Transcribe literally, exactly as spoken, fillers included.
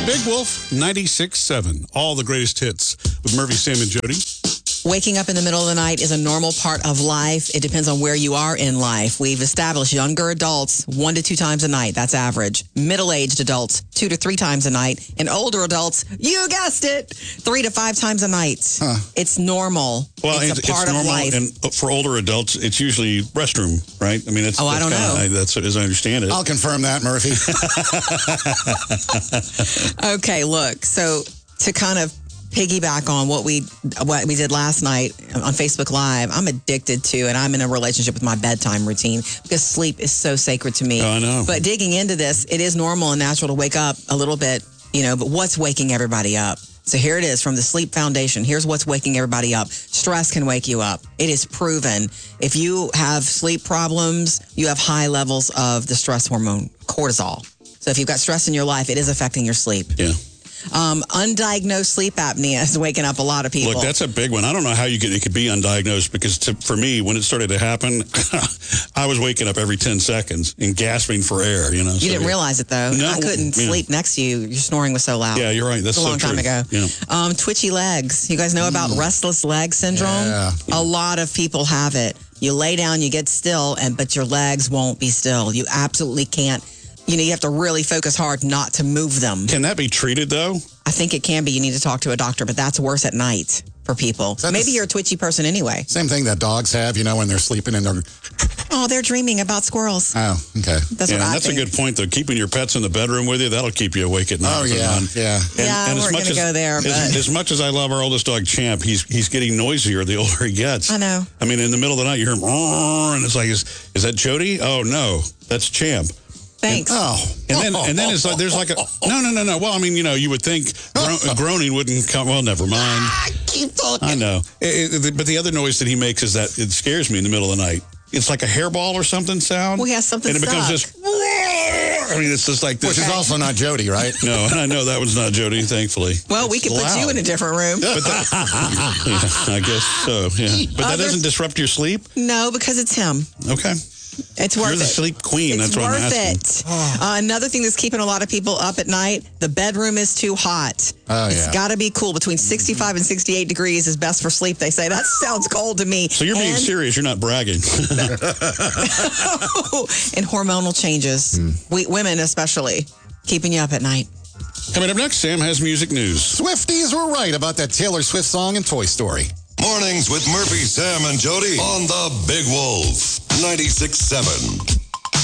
Big Wolf ninety-six seven. All the greatest hits with Murphy, Sam, and Jody. Waking up in the middle of the night is a normal part of life. It depends on where you are in life. We've established younger adults one to two times a night. That's average. Middle-aged adults two to three times a night. And older adults, you guessed it, three to five times a night. Huh. It's normal. Well, it's, it's a part it's normal, of life. And for older adults, it's usually restroom, right? I mean, it's, oh, I don't kinda, know. I, that's as I understand it. I'll confirm that, Murphy. Okay, look. So to kind of piggyback on what we what we did last night on Facebook Live, I'm addicted to, and I'm in a relationship with my bedtime routine because sleep is so sacred to me. Oh, I know. But digging into this, it is normal and natural to wake up a little bit, you know, but what's waking everybody up? So here it is from the Sleep Foundation. Here's what's waking everybody up. Stress can wake you up. It is proven. If you have sleep problems, you have high levels of the stress hormone, cortisol. So if you've got stress in your life, it is affecting your sleep. Yeah. Um, undiagnosed sleep apnea is waking up a lot of people. Look, that's a big one. I don't know how you could, it could be undiagnosed because to, for me, when it started to happen, I was waking up every ten seconds and gasping for air, you know. You so, didn't yeah. realize it, though. No, I couldn't yeah. sleep next to you. Your snoring was so loud. Yeah, you're right. That's a so long time true. ago. Yeah. Um, twitchy legs. You guys know about Mm. restless leg syndrome? Yeah. A lot of people have it. You lay down, you get still, and but your legs won't be still. You absolutely can't. You know, you have to really focus hard not to move them. Can that be treated, though? I think it can be. You need to talk to a doctor, but that's worse at night for people. that Maybe the- you're a twitchy person anyway. Same thing that dogs have, you know, when they're sleeping and they're... Oh, they're dreaming about squirrels. Oh, okay. That's yeah, what I that's think. a good point, though. Keeping your pets in the bedroom with you, that'll keep you awake at night. Oh, if they're yeah, on. yeah. And, Yeah, and we're as much gonna as, go there, as, but- as much as I love our oldest dog, Champ, he's he's getting noisier the older he gets. I know. I mean, in the middle of the night, you hear him, and it's like, is, is that Jody? Oh, no, that's Champ. Thanks. Oh. And then, and then it's like, there's like a, no, no, no, no. Well, I mean, you know, you would think gro- groaning wouldn't come, well, never mind. Keep talking. I know. It, it, but the other noise that he makes is that it scares me in the middle of the night. It's like a hairball or something sound. Well, he has something And it becomes stuck. just, I mean, it's just like this. Which is also not Jody, right? No, and I know that was not Jody, thankfully. Well, we It's could put you loud. in a different room. But that, yeah, I guess so, yeah. But that Other- doesn't disrupt your sleep? No, because it's him. Okay. It's worth You're the it. sleep queen. It's That's what I'm worth asking. it. Uh, another thing that's keeping a lot of people up at night, the bedroom is too hot. Oh, It's yeah. got to be cool. Between sixty-five and sixty-eight degrees is best for sleep, they say. That sounds cold to me. So you're being and, serious. You're not bragging. and hormonal changes. We, women especially, keeping you up at night. Coming up next, Sam has music news. Swifties were right about that Taylor Swift song in Toy Story. Mornings with Murphy, Sam, and Jody on the Big Wolf ninety-six seven.